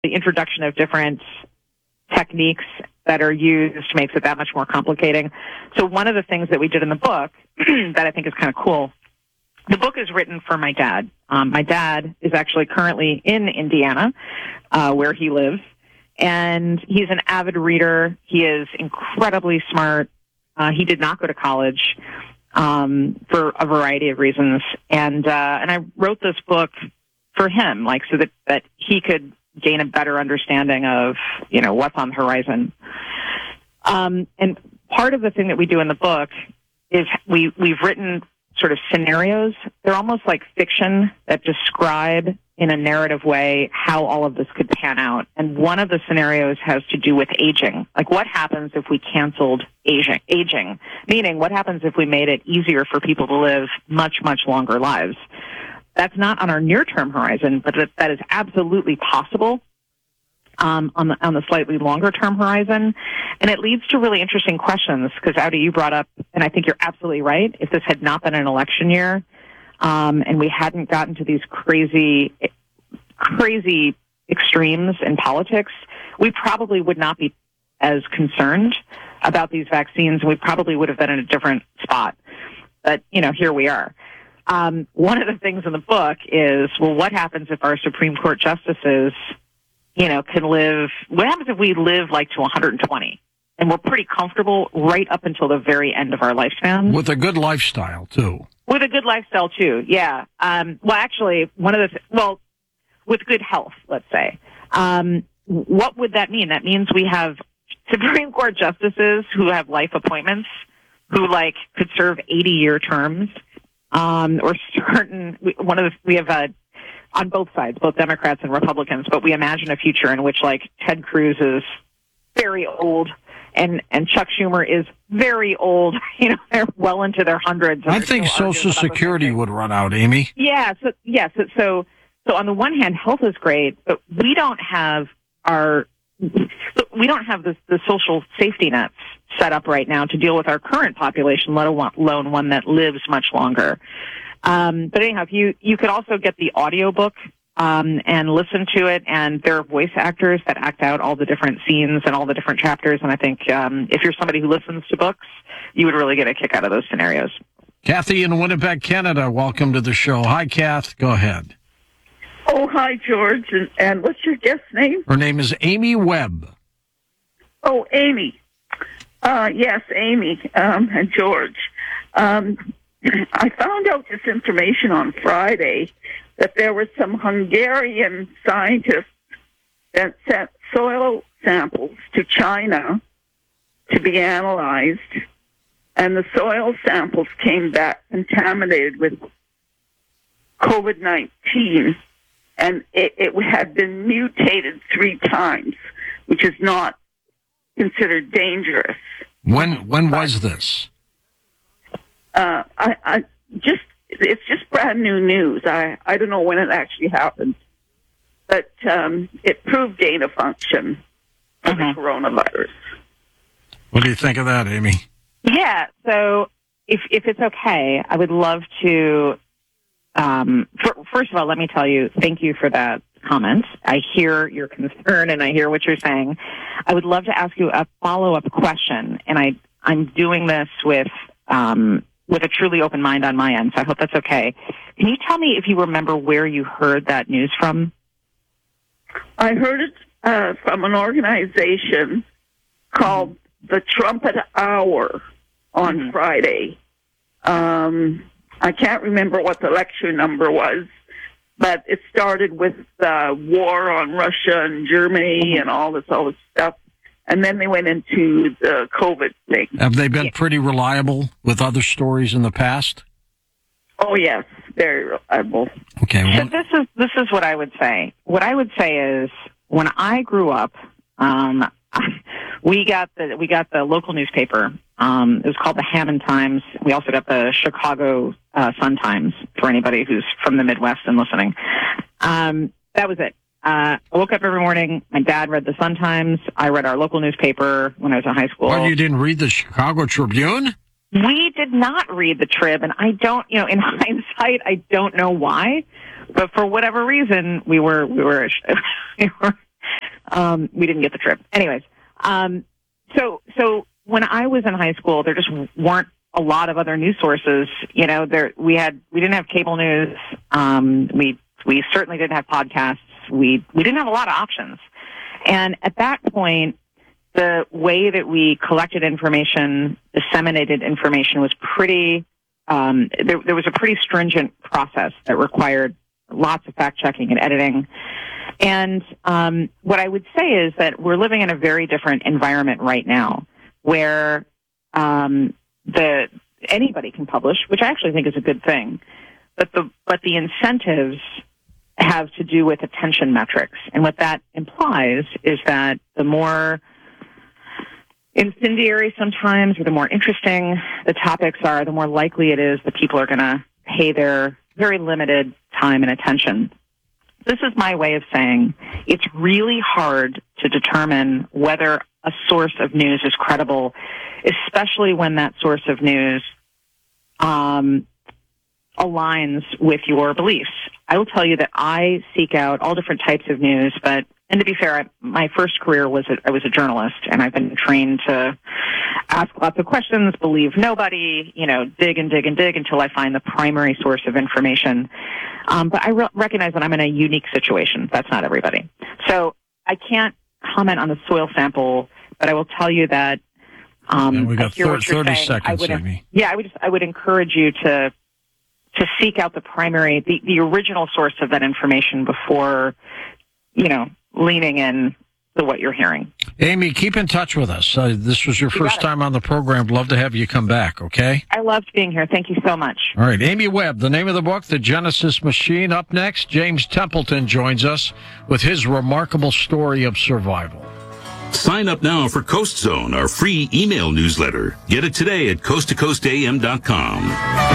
the introduction of different techniques that are used makes it that much more complicating. So one of the things that we did in the book that I think is kind of cool, the book is written for my dad. My dad is actually currently in Indiana, where he lives, and he's an avid reader. He is incredibly smart. He did not go to college for a variety of reasons, and I wrote this book for him, like so that he could gain a better understanding of what's on the horizon. And part of the thing that we do in the book is we've written sort of scenarios. They're almost like fiction that describe in a narrative way how all of this could pan out. And one of the scenarios has to do with aging. Like, what happens if we canceled aging? Meaning, what happens if we made it easier for people to live much, much longer lives? That's not on our near-term horizon, but that is absolutely possible on the slightly longer-term horizon. And it leads to really interesting questions, because, Audi, you brought up, and I think you're absolutely right, if this had not been an election year and we hadn't gotten to these crazy extremes in politics, we probably would not be as concerned about these vaccines, and we probably would have been in a different spot. But, here we are. One of the things in the book is, well, what happens if our Supreme Court justices, can live, what happens if we live like to 120 and we're pretty comfortable right up until the very end of our lifespan? With a good lifestyle, too. With a good lifestyle, too, yeah. Well, actually, with good health, let's say. What would that mean? That means we have Supreme Court justices who have life appointments who, could serve 80-year terms. Or certain, we have on both sides, both Democrats and Republicans, but we imagine a future in which, Ted Cruz is very old and Chuck Schumer is very old. They're well into their hundreds. I think Social Security would run out, Amy. Yeah. So on the one hand, health is great, but we don't have the social safety nets set up right now to deal with our current population, let alone one that lives much longer. But anyhow, if you could also get the audiobook and listen to it, and there are voice actors that act out all the different scenes and all the different chapters, and I think if you're somebody who listens to books, you would really get a kick out of those scenarios. Kathy in Winnipeg, Canada, welcome to the show. Hi, Kath. Go ahead. Oh, hi, George. And what's your guest's name? Her name is Amy Webb. Oh, Amy. Yes, Amy and George. I found out this information on Friday that there were some Hungarian scientists that sent soil samples to China to be analyzed, and the soil samples came back contaminated with COVID-19, and it had been mutated 3 times, which is not considered dangerous. When was this? It's just brand new news. I don't know when it actually happened, but it proved gain of function of the coronavirus. What do you think of that, Amy? Yeah. So if it's okay, I would love to. First of all, let me tell you, thank you for that comment. I hear your concern and I hear what you're saying. I would love to ask you a follow-up question, and I'm doing this with a truly open mind on my end, so I hope that's okay. Can you tell me if you remember where you heard that news from? I heard it from an organization called the Trumpet Hour on Friday. I can't remember what the lecture number was, but it started with the war on Russia and Germany and all this stuff. And then they went into the COVID thing. Have they been pretty reliable with other stories in the past? Oh, yes, very reliable. Okay. Well, so this is what I would say. What I would say is, when I grew up, we got the local newspaper. It was called the Hammond Times. We also got the Chicago Sun-Times for anybody who's from the Midwest and listening. That was it. I woke up every morning. My dad read the Sun-Times. I read our local newspaper when I was in high school. Well, you didn't read the Chicago Tribune? We did not read the Trib, and I don't, in hindsight, I don't know why, but for whatever reason, we were We didn't get the trip. Anyways, so when I was in high school, there just weren't a lot of other news sources. We didn't have cable news. We certainly didn't have podcasts. We didn't have a lot of options. And at that point, the way that we collected information, disseminated information was pretty, there was a pretty stringent process that required lots of fact-checking and editing. And what I would say is that we're living in a very different environment right now where anybody can publish, which I actually think is a good thing. But the incentives have to do with attention metrics. And what that implies is that the more incendiary sometimes or the more interesting the topics are, the more likely it is that people are going to pay their very limited time and attention. This is my way of saying it's really hard to determine whether a source of news is credible, especially when that source of news aligns with your beliefs. I will tell you that I seek out all different types of news, and to be fair, my first career I was a journalist, and I've been trained to ask lots of questions, believe nobody, dig and dig and dig until I find the primary source of information. But I recognize that I'm in a unique situation. That's not everybody. So I can't comment on the soil sample, but I will tell you that we got 30 seconds, Amy. Yeah, I would encourage you to seek out the primary, the original source of that information before, leaning in to what you're hearing. Amy, keep in touch with us. This was your first time on the program. Love to have you come back, okay? I loved being here. Thank you so much. All right, Amy Webb, the name of the book, The Genesis Machine. Up next, James Templeton joins us with his remarkable story of survival. Sign up now for Coast Zone, our free email newsletter. Get it today at coasttocoastam.com.